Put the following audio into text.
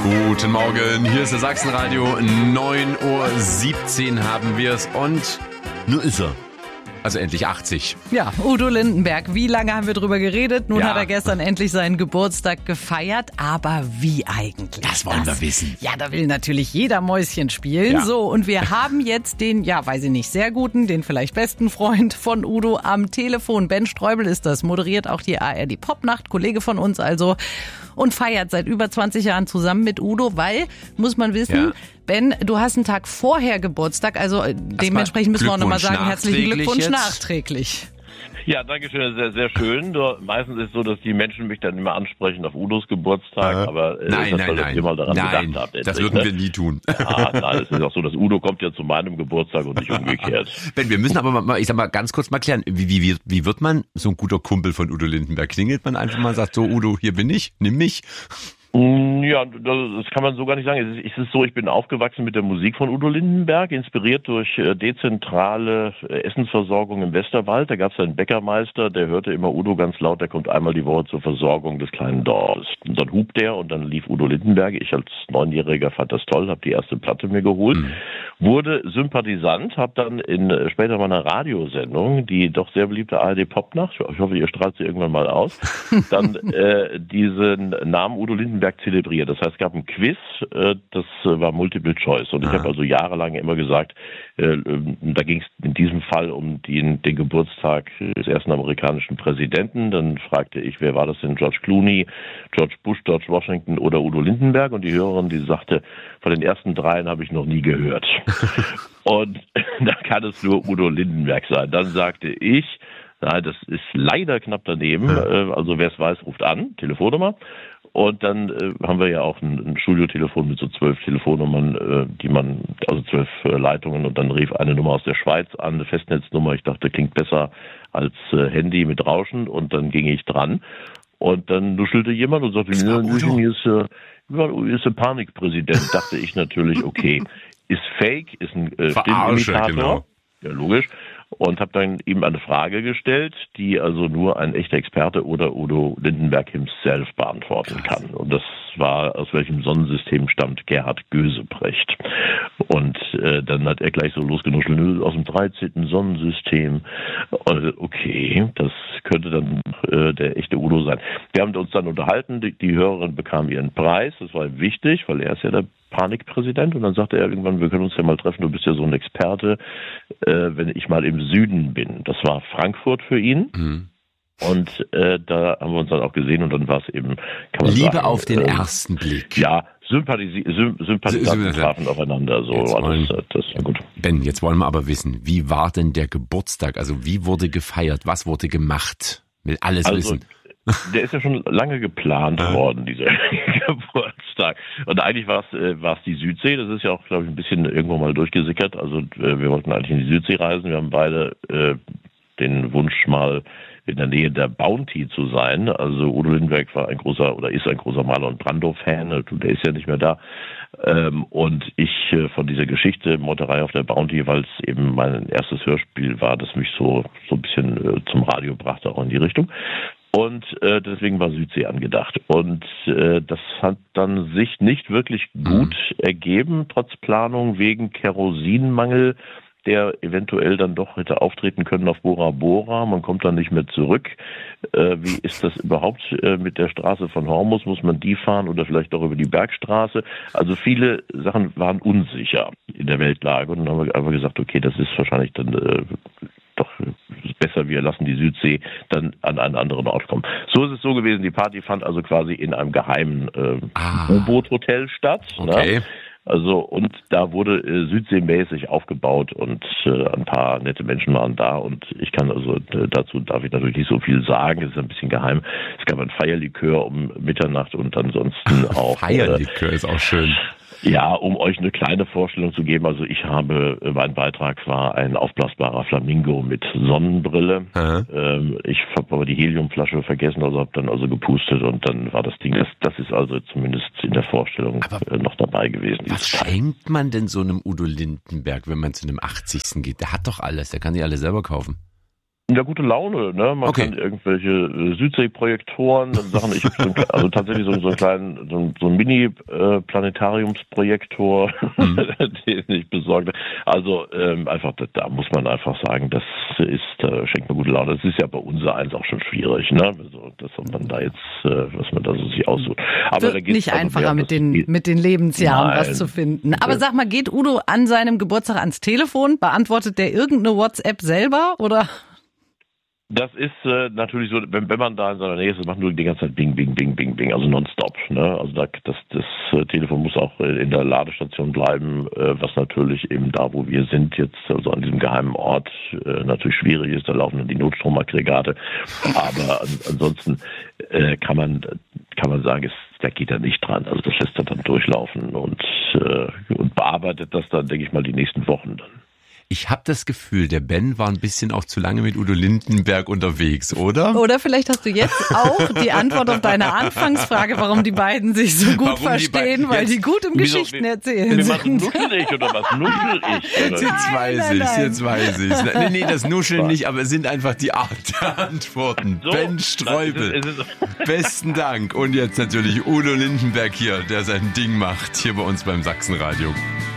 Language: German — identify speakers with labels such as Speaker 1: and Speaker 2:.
Speaker 1: Guten Morgen, hier ist das Sachsenradio, 9:17 Uhr haben wir es und nur ist er. Also endlich 80.
Speaker 2: Ja, Udo Lindenberg, wie lange haben wir drüber geredet? Nun hat er gestern endlich seinen Geburtstag gefeiert, aber wie eigentlich?
Speaker 1: Das wollen wir wissen.
Speaker 2: Ja, da will natürlich jeder Mäuschen spielen.
Speaker 1: Ja.
Speaker 2: So, und wir haben jetzt den, weiß ich nicht, sehr guten, den vielleicht besten Freund von Udo am Telefon. Ben Streubel ist das, moderiert auch die ARD Popnacht, Kollege von uns also, und feiert seit über 20 Jahren zusammen mit Udo, weil, muss man wissen, Ben, du hast einen Tag vorher Geburtstag, also dementsprechend müssen wir auch nochmal sagen, herzlichen Glückwunsch nachträglich.
Speaker 3: Ja, danke schön, sehr, sehr schön. Nur meistens ist es so, dass die Menschen mich dann immer ansprechen auf Udos Geburtstag, aber
Speaker 1: nein,
Speaker 3: dass ihr mal daran gedacht habt.
Speaker 1: Das würden wir nie tun.
Speaker 3: Ja, nein, es ist auch so, dass Udo kommt ja zu meinem Geburtstag und nicht umgekehrt.
Speaker 1: Ben, wir müssen aber mal, ich sag mal, ganz kurz mal klären, wie wird man so ein guter Kumpel von Udo Lindenberg? Klingelt man einfach mal und sagt, so Udo, hier bin ich, nimm mich?
Speaker 3: Ja, das kann man so gar nicht sagen. Es ist so, ich bin aufgewachsen mit der Musik von Udo Lindenberg, inspiriert durch dezentrale Essensversorgung im Westerwald. Da gab es einen Bäckermeister, der hörte immer Udo ganz laut, der kommt einmal die Woche zur Versorgung des kleinen Dorfes. Und dann hub der und dann lief Udo Lindenberg. Ich als 9-Jähriger fand das toll, habe die erste Platte mir geholt, wurde Sympathisant, habe dann in später meiner Radiosendung, die doch sehr beliebte ARD Popnacht, ich hoffe, ihr strahlt sie irgendwann mal aus, dann diesen Namen Udo Lindenberg zelebriert. Das heißt, es gab ein Quiz, das war Multiple Choice. Und ich habe also jahrelang immer gesagt, da ging es in diesem Fall um den Geburtstag des ersten amerikanischen Präsidenten. Dann fragte ich, wer war das denn? George Clooney, George Bush, George Washington oder Udo Lindenberg? Und die Hörerin, die sagte, von den ersten dreien habe ich noch nie gehört. Und da kann es nur Udo Lindenberg sein. Dann sagte ich, nein, das ist leider knapp daneben. Also wer es weiß, ruft an, Telefonnummer. Und dann haben wir ja auch ein Studiotelefon mit so 12 Telefonnummern, 12 Leitungen. Und dann rief eine Nummer aus der Schweiz an, eine Festnetznummer. Ich dachte, klingt besser als Handy mit Rauschen. Und dann ging ich dran. Und dann nuschelte jemand und sagte, hier ist der Panikpräsident. Dachte ich natürlich, okay, ist fake, ist ein Stimmenimitator. Genau. Ja, logisch. Und habe dann ihm eine Frage gestellt, die also nur ein echter Experte oder Udo Lindenberg himself beantworten kann. Und das war, aus welchem Sonnensystem stammt Gerhard Gösebrecht. Und dann hat er gleich so losgenuschelt, aus dem 13. Sonnensystem. Und, okay, das könnte dann der echte Udo sein. Wir haben uns dann unterhalten, die Hörerin bekam ihren Preis, das war wichtig, weil er ist ja der Panikpräsident, und dann sagte er irgendwann, wir können uns ja mal treffen, du bist ja so ein Experte, wenn ich mal im Süden bin. Das war Frankfurt für ihn. Und da haben wir uns dann auch gesehen und dann war es eben, kann man
Speaker 1: Liebe
Speaker 3: sagen,
Speaker 1: auf den ersten Blick.
Speaker 3: Ja, Sympathisanten trafen aufeinander. So, das war gut.
Speaker 1: Ben, jetzt wollen wir aber wissen, wie war denn der Geburtstag? Also wie wurde gefeiert? Was wurde gemacht? Will alles wissen.
Speaker 3: Der ist ja schon lange geplant worden, dieser Geburtstag. Und eigentlich war es die Südsee. Das ist ja auch, glaube ich, ein bisschen irgendwo mal durchgesickert. Also wir wollten eigentlich in die Südsee reisen. Wir haben beide den Wunsch, mal in der Nähe der Bounty zu sein. Also Udo Lindenberg ist ein großer Maler- und Brando-Fan. Der ist ja nicht mehr da. Und ich von dieser Geschichte Meuterei auf der Bounty, weil es eben mein erstes Hörspiel war, das mich so ein bisschen zum Radio brachte, auch in die Richtung. Und deswegen war Südsee angedacht. Und das hat dann sich nicht wirklich gut ergeben, trotz Planung, wegen Kerosinmangel, der eventuell dann doch hätte auftreten können auf Bora Bora. Man kommt dann nicht mehr zurück. Wie ist das überhaupt mit der Straße von Hormus? Muss man die fahren oder vielleicht doch über die Bergstraße? Also viele Sachen waren unsicher in der Weltlage. Und dann haben wir einfach gesagt, okay, das ist wahrscheinlich dann doch besser, wir lassen die Südsee dann an einen anderen Ort kommen. So ist es so gewesen, die Party fand also quasi in einem geheimen U-Boot-Hotel statt.
Speaker 1: Okay.
Speaker 3: Ne? Also, und da wurde südseemäßig aufgebaut und ein paar nette Menschen waren da, und ich kann also, dazu darf ich natürlich nicht so viel sagen, es ist ein bisschen geheim. Es gab ein Feierlikör um Mitternacht und ansonsten auch...
Speaker 1: Feierlikör ist auch schön.
Speaker 3: Ja, um euch eine kleine Vorstellung zu geben, also mein Beitrag war ein aufblasbarer Flamingo mit Sonnenbrille. Ich habe aber die Heliumflasche vergessen, also habe dann also gepustet und dann war das Ding, das ist also zumindest in der Vorstellung noch dabei gewesen.
Speaker 1: Was schenkt man denn so einem Udo Lindenberg, wenn man zu einem 80. geht? Der hat doch alles, der kann sich alles selber kaufen.
Speaker 3: Ja, gute Laune, ne? Man kann irgendwelche Südsee-Projektoren, Sachen, ich habe also tatsächlich so einen kleinen, so ein Mini-Planetariumsprojektor, den ich besorgt habe. Also einfach, da muss man einfach sagen, das schenkt mir gute Laune. Das ist ja bei unser eins auch schon schwierig, ne? Also, dass man da jetzt, was man da so sich aussucht. Aber da geht's
Speaker 2: nicht einfacher mit den Lebensjahren was zu finden. Aber sag mal, geht Udo an seinem Geburtstag ans Telefon? Beantwortet der irgendeine WhatsApp selber oder?
Speaker 3: Das ist natürlich so, wenn man da in seiner Nähe ist, macht nur die ganze Zeit Bing, Bing, Bing, Bing, Bing, also nonstop. Ne? Also das Telefon muss auch in der Ladestation bleiben, was natürlich eben da, wo wir sind jetzt, also an diesem geheimen Ort, natürlich schwierig ist. Da laufen dann die Notstromaggregate. Aber ansonsten kann man sagen, da geht er nicht dran. Also das lässt er dann durchlaufen und bearbeitet das dann, denke ich mal, die nächsten Wochen dann.
Speaker 1: Ich habe das Gefühl, der Ben war ein bisschen auch zu lange mit Udo Lindenberg unterwegs, oder?
Speaker 2: Oder vielleicht hast du jetzt auch die Antwort auf deine Anfangsfrage, warum die beiden sich so gut verstehen, weil die gut im Geschichten erzählen sind.
Speaker 3: Nuschel ich oder was? Nuschel ich?
Speaker 1: Jetzt weiß ich's. Nee, das Nuscheln nicht, aber es sind einfach die Art der Antworten. So, Ben Streubel, besten Dank. Und jetzt natürlich Udo Lindenberg hier, der sein Ding macht, hier bei uns beim Sachsenradio.